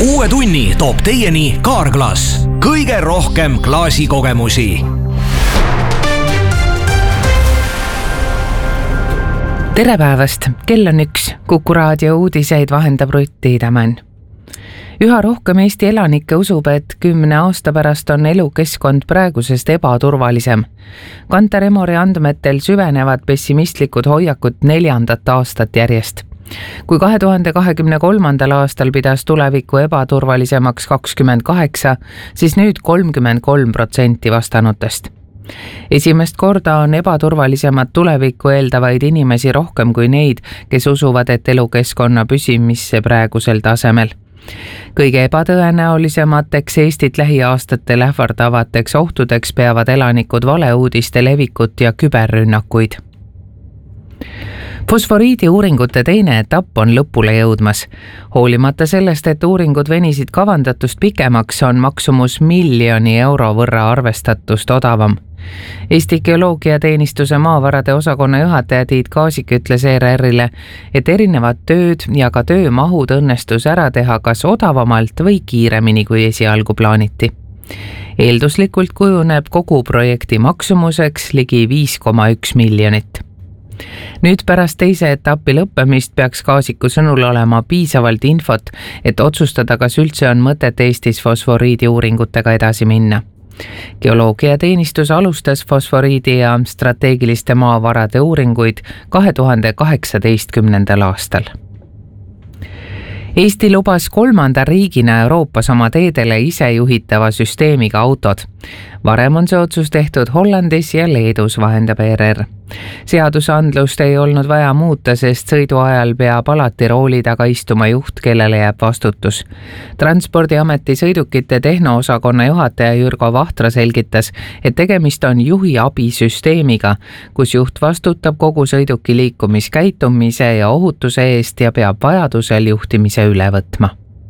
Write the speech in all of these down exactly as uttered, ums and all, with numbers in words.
uue tunni toob teieni Carglass. Kõige rohkem klaasikogemusi. Tere päevast, kell on üks, Kuku raadio uudiseid vahendab Rutt Tiidemann. Üha rohkem Eesti elanikke usub, et kümne aasta pärast on elukeskkond praegusest ebaturvalisem. Kantar Emori andmetel süvenevad pessimistlikud hoiakud neljandat aastat järjest. Kui kahe tuhande kahekümne kolmandal aastal pidas tuleviku ebaturvalisemaks kakskümmend kaheksa, siis nüüd kolmkümmend kolm protsenti vastanutest. Esimest korda on ebaturvalisemat tulevikku eeldavaid inimesi rohkem kui neid, kes usuvad, et elukeskkonna püsimisse praegusel tasemel. Kõige ebatõenäolisemateks Eestit lähiaastatel ähvardavateks ohtudeks peavad elanikud valeuudiste levikut ja küberrünnakuid. Fosforiidi uuringute teine etapp on lõpule jõudmas. Hoolimata sellest, et uuringud venisid kavandatust pikemaks, on maksumus miljoni euro võrra arvestatust odavam. Eesti geoloogiateenistuse maavarade osakonna juhataja Tiit Kaasik ütles E R R-ile, et erinevad tööd ja ka töömahud õnnestus ära teha kas odavamalt või kiiremini kui esialgu plaaniti. Eelduslikult kujuneb kogu projekti maksumuseks ligi viis koma üks miljonit. Nüüd pärast teise etapi lõppemist peaks Kaasiku sõnul olema piisavalt infot, et otsustada, kas üldse on mõtet Eestis fosforiidi uuringutega edasi minna. Geoloogiateenistus alustas fosforiidi ja strateegiliste maavarade uuringuid kahe tuhande kaheksateistkümnendal aastal. Eesti lubas kolmanda riigina Euroopas oma teedele isejuhitava süsteemiga autod. Varem on see otsus tehtud Hollandis ja Leedus, vahendab E R R. Seadusandlust ei olnud vaja muuta, sest sõidu ajal peab alati rooli taga istuma juht, kellele jääb vastutus. Transpordiameti sõidukite tehnoosakonna juhataja Jürgo Vahtra selgitas, et tegemist on juhi abisüsteemiga, kus juht vastutab kogu sõiduki liikumiskäitumise ja ohutuse eest ja peab vajadusel juhtimise üle võtma.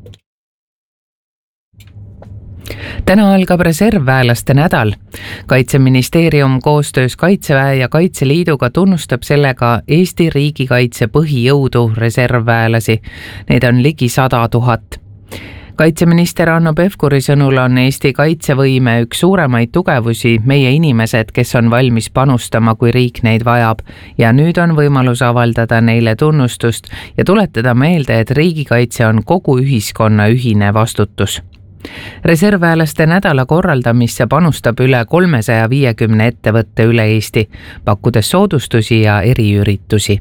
Täna algab reservväelaste nädal. Kaitseministeerium koostöös Kaitseväe ja Kaitseliiduga tunnustab sellega Eesti riigikaitse põhijõudu reservväelasi. Neid on ligi sada tuhat. Kaitseminister Hanno Pevkuri sõnul on Eesti kaitsevõime üks suuremaid tugevusi meie inimesed, kes on valmis panustama, kui riik neid vajab, ja nüüd on võimalus avaldada neile tunnustust ja tuletada meelde, et riigikaitse on kogu ühiskonna ühine vastutus. Reservväelaste nädala korraldamisse panustab üle kolmesaja viiekümne ettevõtte üle Eesti, pakkudes soodustusi ja eriüritusi.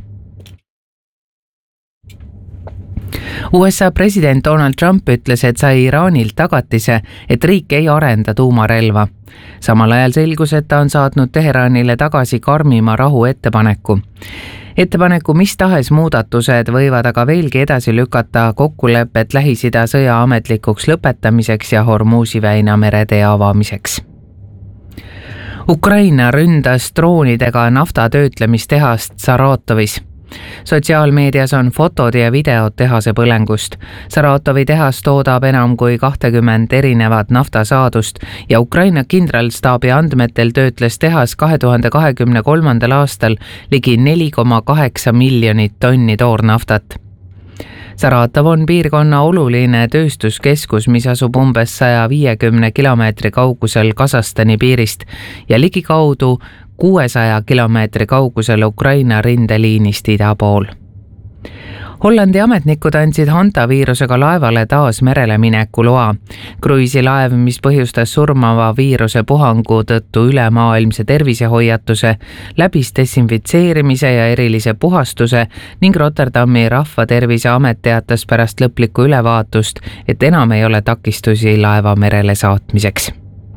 U S A president Donald Trump ütles, et sai Iraanilt tagatise, et riik ei arenda tuumarelva. Samal ajal selgus, et ta on saatnud Teheranile tagasi karmima rahu ettepaneku. Ettepaneku mis tahes muudatused võivad aga veelgi edasi lükata kokkulepet Lähis-Ida sõja ametlikuks lõpetamiseks ja Hormuzi väina meretee avamiseks. Ukraina ründas droonidega naftatöötlemistehast Saratovis. Sotsiaalmeedias on fotod ja videod tehase põlengust. Saratovi tehas toodab enam kui kakskümmend erinevat naftasaadust ja Ukraina kindralstaabi andmetel töötles tehas kahe tuhande kahekümne kolmandal aastal ligi neli koma kaheksa miljonit tonni toornaftat. Saratov on piirkonna oluline tööstuskeskus, mis asub umbes saja viiekümne kilomeetri kaugusel Kasahstani piirist ja ligikaudu kuuesaja kilomeetri kaugusel Ukraina rindeliinist ida pool. Hollandi ametnikud andsid hantaviirusega laevale taas merele mineku loa. Kruiisilaev, mis põhjustas surmava viiruse puhangu tõttu ülemaailmse tervisehoiatuse, läbis desinfitseerimise ja erilise puhastuse ning Rotterdami rahvaterviseamet teatas pärast lõplikku ülevaatust, et enam ei ole takistusi laeva merele saatmiseks.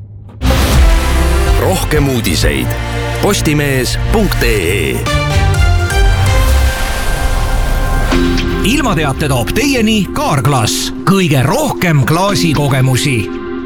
Rohkem uudiseid postimees punkt ee. Ilmateate toob teieni Carglass. Kõige rohkem klaasikogemusi.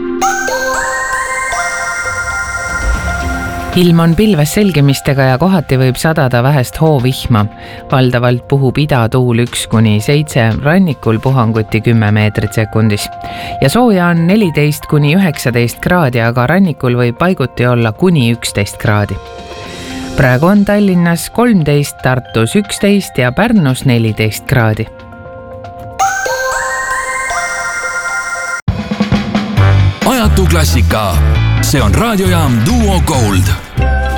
Ilm on pilves selgimistega ja kohati võib sadada vähest hoovihma. Valdavalt puhub idatuul üks kuni seitse, rannikul puhanguti kümme meetrit sekundis. Ja sooja on neliteist kuni üheksateist kraadi, aga rannikul võib paiguti olla kuni üksteist kraadi. Praegu on Tallinnas kolmteist, Tartus üksteist ja Pärnus neliteist kraadi. Tartu Klassika. See on raadiojaam Duo Gold.